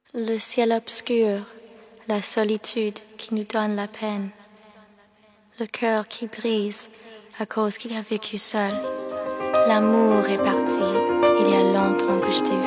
Le ciel obscur, la solitude qui nous donne la peine, le cœur qui brise à cause qu'il a vécu seul. L'amour est parti, il y a longtemps que je t'ai vu.